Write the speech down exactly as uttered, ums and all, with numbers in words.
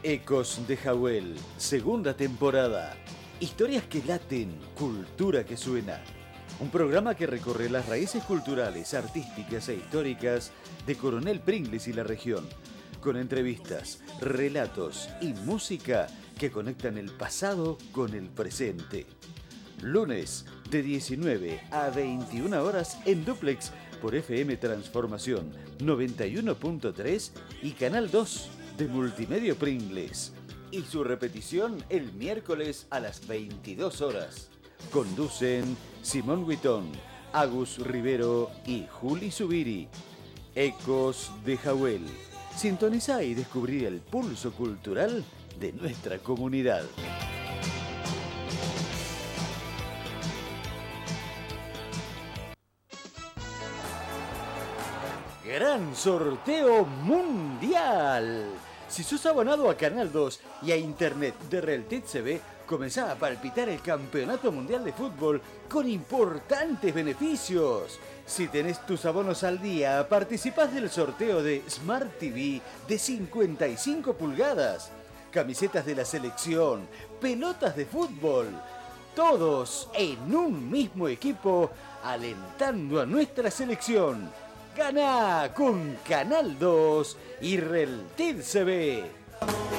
Ecos de Jawel, segunda temporada. Historias que laten, cultura que suena. Un programa que recorre las raíces culturales, artísticas e históricas de Coronel Pringles y la región, con entrevistas, relatos y música que conectan el pasado con el presente. Lunes de diecinueve a veintiuna horas en Duplex por F M Transformación noventa y uno punto tres y Canal dos de Multimedia Pringles. Y su repetición el miércoles a las veintidós horas. Conducen Simón Huitón, Agus Rivero y Juli Zubiri. Ecos de Jawel. Sintoniza y descubrí el pulso cultural de nuestra comunidad. Gran sorteo mundial. Si sos abonado a Canal dos y a Internet de Realtet T V, comenzá a palpitar el Campeonato Mundial de Fútbol con importantes beneficios. Si tenés tus abonos al día, participás del sorteo de Smart T V de cincuenta y cinco pulgadas, camisetas de la selección, pelotas de fútbol, todos en un mismo equipo, alentando a nuestra selección. Ganá con Canal dos y Realtet T V.